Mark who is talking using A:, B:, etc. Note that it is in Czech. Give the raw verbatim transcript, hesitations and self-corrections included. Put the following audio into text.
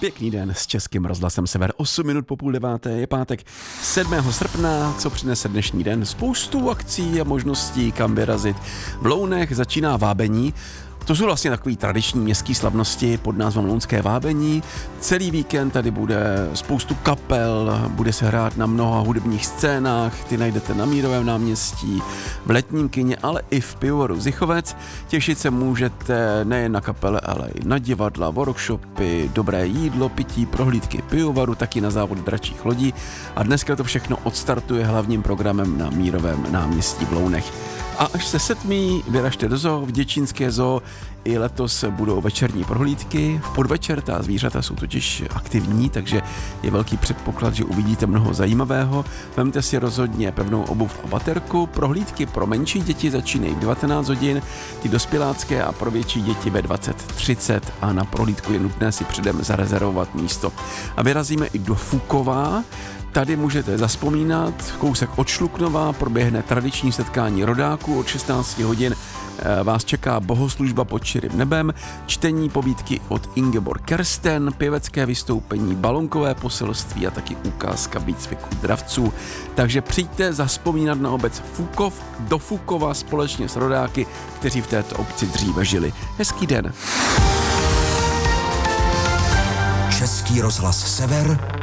A: Pěkný den s Českým rozhlasem Sever. osm minut po půl deváté je pátek sedmého srpna. Co přinese dnešní den? Spoustu akcí a možností, kam vyrazit. V Lounech začíná vábení. To jsou vlastně takové tradiční městské slavnosti pod názvem Lounské vábení. Celý víkend tady bude spoustu kapel, bude se hrát na mnoha hudebních scénách, ty najdete na Mírovém náměstí, v Letním kině, ale i v pivovaru Zichovec. Těšit se můžete nejen na kapele, ale i na divadla, workshopy, dobré jídlo, pití, prohlídky pivovaru, taky na závod dračích lodí. A dneska to všechno odstartuje hlavním programem na Mírovém náměstí v Lounech. A až se setmí, vyražte do zoo, v Děčínské zoo. I letos budou večerní prohlídky. V podvečer ta zvířata jsou totiž aktivní, takže je velký předpoklad, že uvidíte mnoho zajímavého. Vemte si rozhodně pevnou obuv a baterku. Prohlídky pro menší děti začínají v devatenáct hodin, ty dospělácké a pro větší děti ve dvacet třicet a na prohlídku je nutné si předem zarezervovat místo. A vyrazíme i do Fukova. Tady můžete zazpomínat, kousek od Šluknova proběhne tradiční setkání rodáků od šestnáct hodin. Vás čeká bohoslužba pod širým nebem, čtení povídky od Ingeborg Kersten, pěvecké vystoupení, balonkové poselství a taky ukázka výcviku dravců. Takže přijďte zazpomínat na obec Fukov do Fukova společně s rodáky, kteří v této obci dříve žili. Hezký den.
B: Český rozhlas Sever,